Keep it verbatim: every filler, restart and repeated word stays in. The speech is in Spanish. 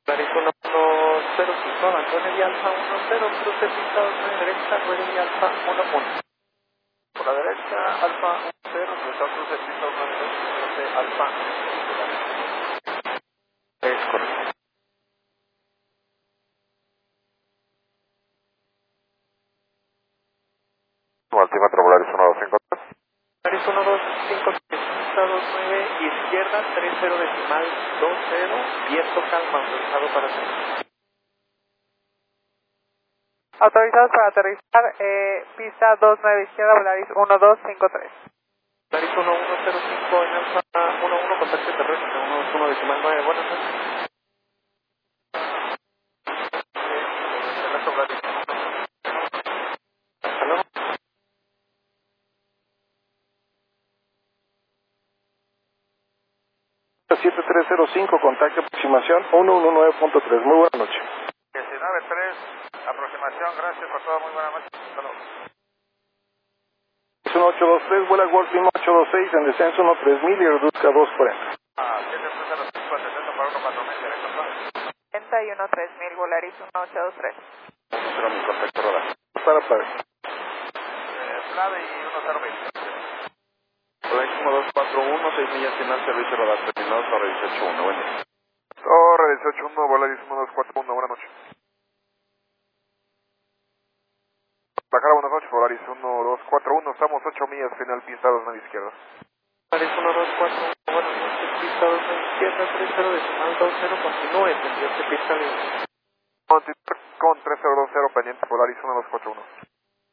Polaris uno uno cero cinco, abandone de Alfa uno cero, cruce pista dos nueve derecha, ruede de Alfa uno uno. Por la derecha, Alfa uno cero, cruzar cruce pista dos nueve derecha, cruce Alfa uno. Es correcto. Altímetro Polaris uno dos cinco tres. Polaris uno dos cinco tres, pista dos nueve, izquierda, tres cero decimal dos cero, viento calma, autorizado para aterrizar. Autorizados para aterrizar, eh, pista dos nueve izquierda, Polaris uno dos cinco tres. Polaris uno uno cero cinco en Alfa uno uno, contacto terrestre, uno dos uno decimal nueve, buenas noches. Terrestre Polaris. Hasta luego. siete tres cero cinco, contacto aproximación uno uno nueve punto tres. Muy buena noche. diecinueve tres, aproximación, gracias por todo, muy buena noche. Hasta luego. uno ocho dos tres, vuela Golf Lima ocho dos seis en descenso uno tres mil y reduzca dos cuarenta. Ah, siete tres cero cinco, setenta para uno cuatro mil, directo plan. setenta y uno tres mil, Polaris uno ocho dos tres. Pero mi contacto rodar. Para para. Eh, Flave y uno cero veinte. Polaris uno dos cuatro uno, seis millas final, servicio radar terminado, torre dieciocho uno, buen día. Torre dieciocho uno, Polaris uno dos cuatro uno, buenas noches. Bajar buenas noches, Polaris uno dos cuatro uno, estamos ocho millas, final pista dos nueve izquierda. Polaris uno dos cuatro uno, buenas noches, pista dos nueve izquierda, tres cero decimal dos cero, continúe, pendiente pista libre. Con tres cero dos cero pendiente, Polaris uno dos cuatro uno.